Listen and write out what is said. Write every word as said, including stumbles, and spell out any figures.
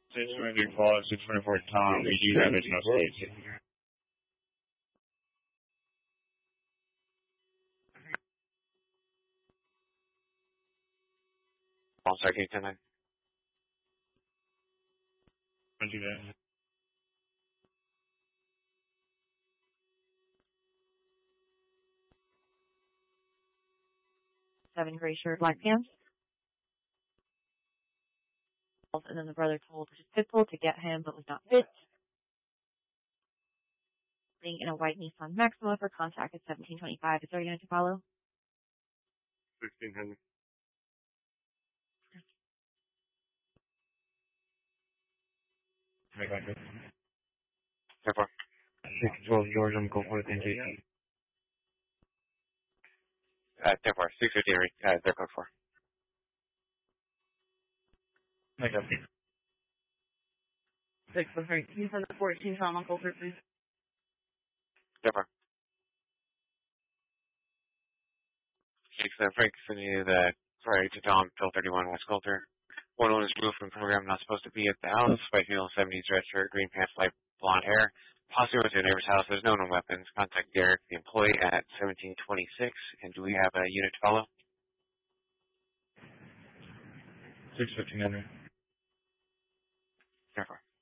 six twenty-three Paul, six twenty-four Tom, we do have it in no states. Paul, sorry, can you ten nine? Don't do that. Seven gray shirt, black pants. And then the brother told his pistol to get him, but was not fit. Being in a white Nissan Maxima for contact at seventeen twenty-five. Is there a unit to follow? sixteen hundred. Make like this. ten four. six twelve George, I'm going for it, N J T. Uh, ten four. six fifteen, uh, they're code four. Make up. Six, sorry, can you send the fourteen Tom on Colford, please? ten four. six seven Frank, sending you the Friday to Tom, Phil thirty-one, West Coulter. One one is removed from the program, not supposed to be at the house. White female, seventies, red shirt, green pants, light blonde hair. Possibly went to a neighbor's house. There's no known weapons. Contact Derek, the employee, at seventeen twenty-six. And do we have a unit to follow? six fifteen hundred. ten four.